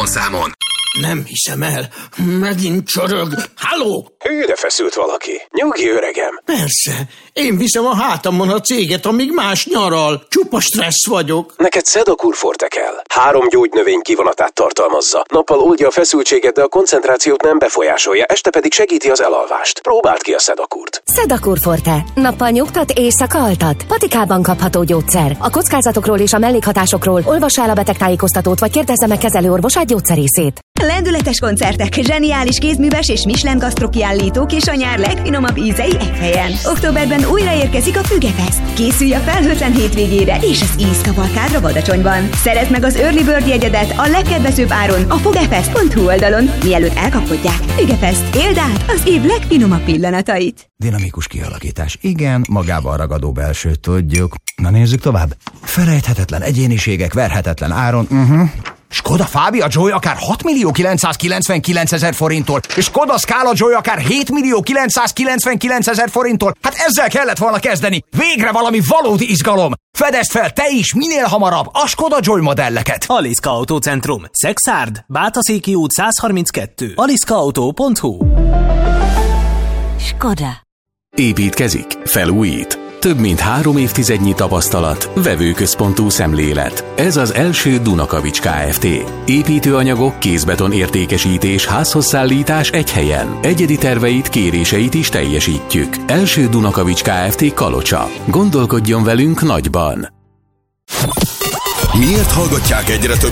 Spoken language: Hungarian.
telefonszámon. Nem hiszem el. Megint csörög. Halló? Hű, de feszült valaki. Nyugi, öregem. Persze. Én viszem a hátamon a céget, amíg más nyaral. Csupa stressz vagyok. Neked Sedakur Forte kell. 3 gyógynövény kivonatát tartalmazza. Nappal oldja a feszültséget, de a koncentrációt nem befolyásolja, este pedig segíti az elalvást. Próbáld ki a Sedakurt. Sedakur Forte. Nappal nyugtat, éjszaka altat. Patikában kapható gyógyszer. A kockázatokról és a mellékhatásokról olvassa el a betegtájékoztatót, vagy kérdezze meg kezelőorvosát, gyógyszerészét. Lendületes koncertek, zseniális kézműves és Michelin gasztrokiállítók és a nyár legfinomabb ízei egy helyen. Októberben újraérkezik a Fügefest. Készülj a felhőtlen hétvégére és az ízkavalkádra Badacsonyban. Szerezd meg az Early Bird jegyedet a legkedvezőbb áron a fugefest.hu oldalon, mielőtt elkapkodják. Fügefest, éld át az év legfinomabb pillanatait. Dinamikus kialakítás. Igen, magával ragadó belső, tudjuk. Na nézzük tovább. Felejthetetlen egyéniségek, verhetetlen áron. Skoda Fabia Joy akár 6.999.000 forinttól, és Skoda Scala Joy akár 7.999.000 forinttól. Hát ezzel kellett volna kezdeni. Végre valami valódi izgalom. Fedezd fel te is minél hamarabb a Skoda Joy modelleket. Aliszka Autócentrum. Szexárd, Bátaszéki út 132. aliszkaautó.hu. Skoda. Építkezik, felújít. Több mint 3 évtizednyi tapasztalat, vevőközpontú szemlélet. Ez az első Dunakavics Kft. Építőanyagok, kézbeton értékesítés, házhozszállítás egy helyen. Egyedi terveit, kéréseit is teljesítjük. Első Dunakavics Kft. Kalocsa. Gondolkodjon velünk nagyban. Miért hallgatják egyre több